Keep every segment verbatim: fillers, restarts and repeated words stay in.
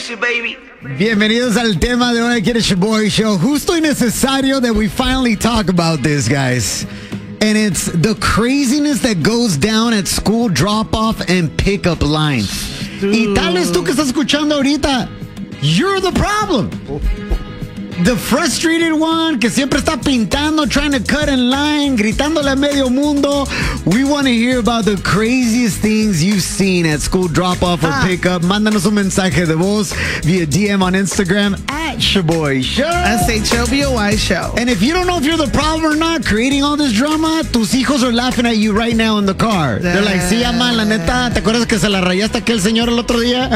shit, baby. Bienvenidos al tema de hoy aquí en el Shaboy Show. Justo y necesario that we finally talk about this, guys. And it's the craziness that goes down at school drop-off and pick-up lines. Dude. Y tal vez tú que estás escuchando ahorita, you're the problem. The frustrated one que siempre está pintando, trying to cut in line, gritándole a medio mundo. We want to hear about the craziest things you've seen at school drop-off or ah. pick-up. Mándanos un mensaje de voz via D M on Instagram at Shaboy Show. S H O B O Y Show. And if you don't know if you're the problem or not, creating all this drama, tus hijos are laughing at you right now in the car. They're like, sí, ama, la neta, ¿te acuerdas que se la rayaste aquel señor el otro día?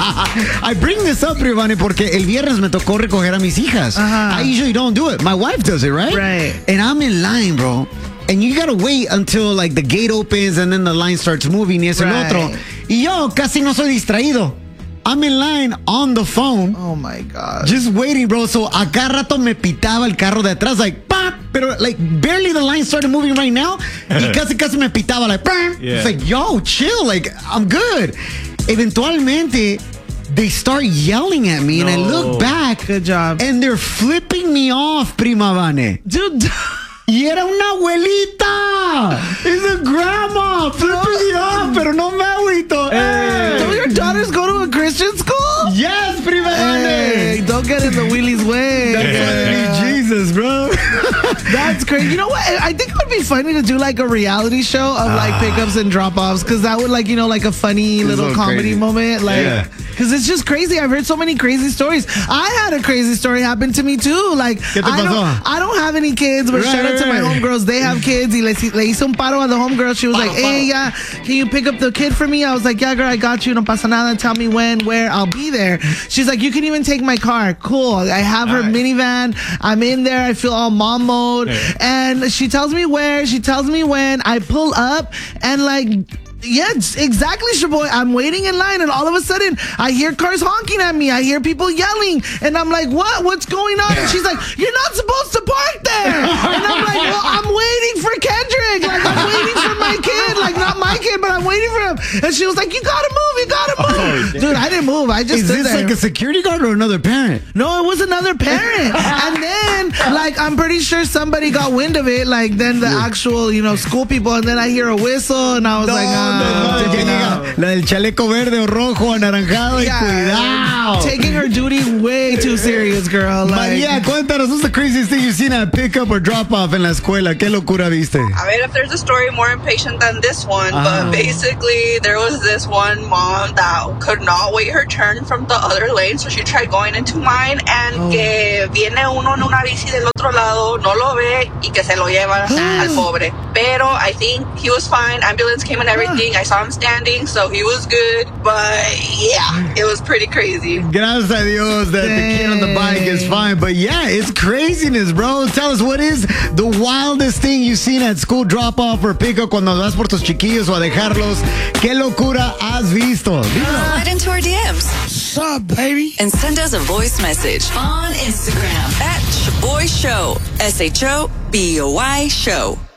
I bring this up, Rivani, porque el viernes me tocó recoger a mis hijas. Uh-huh. I usually don't do it. My wife does it, right? Right. And I'm in line, bro. And you gotta wait until like the gate opens and then the line starts moving y eso right. el otro. Y yo casi no soy distraído. I'm in line on the phone. Oh my God. Just waiting, bro. So a cada rato me pitaba el carro de atrás, like, pop. Pero like barely the line started moving right now. Y casi casi me pitaba, like, yeah. It's like, yo, chill. Like, I'm good. Eventualmente, they start yelling at me, no. and I look back. Good job. And they're flipping me off, Prima Vane. Dude. Y era una abuelita. It's a grandma flipping me off, pero no me agüito. Hey. Don't your daughters go to a Christian school? Yes, Prima Vane. Hey, don't get in the wheelie's way. That's yeah. why I need Jesus, bro. That's crazy. You know what? I think it would be funny to do like a reality show of like pickups and drop-offs, because that would like, you know, like a funny it's little so comedy crazy. moment. Like, yeah. Because it's just crazy. I've heard so many crazy stories. I had a crazy story happen to me too. Like, I don't, I don't have any kids, but right, shout out to my homegirls. They have kids. Y le, le hice un paro a the homegirl. She was paro, like, hey, yeah, can you pick up the kid for me? I was like, yeah, girl, I got you. No pasa nada. Tell me when, where. I'll be there. She's like, you can even take my car. Cool. I have her nice. minivan. I'm in there. I feel all mom mode. Yeah. And she tells me where. She tells me when. I pull up and like... Yeah, exactly, Shaboy. I'm waiting in line, and all of a sudden, I hear cars honking at me. I hear people yelling, and I'm like, what? What's going on? And she's like, you're not supposed to park there. And I'm like, well, I'm waiting for Kendrick. Like, I'm waiting for my kid. Like, not my kid, but I'm waiting for him. And she was like, you gotta move. You gotta move. Oh, dude, I didn't move. I just Is stood this there. like a security guard or another parent? No, it was another parent. And then, like, I'm pretty sure somebody got wind of it. Like, then the actual, you know, school people. And then I hear a whistle, and I was no, like, ah. No, no, no. La del chaleco verde o rojo, anaranjado, yeah, y cuidado. Taking her duty way too serious, girl. Like, María, cuéntanos, what's the craziest thing you've seen at pick up or drop off en la escuela? ¿Qué locura viste? I mean, if there's a story more impatient than this one, oh. but basically there was this one mom that could not wait her turn from the other lane, so she tried going into mine, and oh. que viene uno en una bici del otro lado, no lo ve, y que se lo lleva al pobre. Pero I think he was fine. Ambulance came and everything. I saw him standing, so he was good. But yeah, it was pretty crazy. Gracias a Dios that Dang. the kid on the bike is fine. But yeah, it's craziness, bro. Tell us, what is the wildest thing you've seen at school drop-off or pick-up cuando vas por tus chiquillos o a dejarlos? ¿Qué locura has visto? Slide into our D Ms. What's up, baby? And send us a voice message on Instagram at Shaboy Show. S H O B O Y Show.